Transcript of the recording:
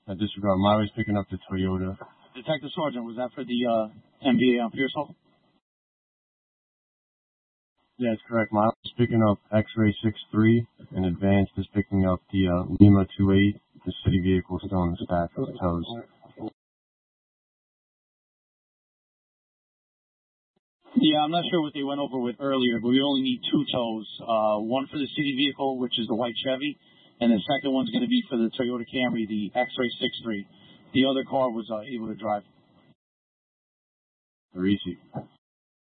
Disregard. Miley's picking up the Toyota. Detective Sergeant, was that for the MVA on Pearsall? Yeah, that's correct. Miley's picking up X-Ray 63, and Advanced is picking up the Lima 28. The city vehicle still in the stack of the tows. Yeah, I'm not sure what they went over with earlier, but we only need 2 tows. One for the city vehicle, which is the white Chevy, and the second one's going to be for the Toyota Camry, the X-Ray 63. The other car was able to drive. Easy.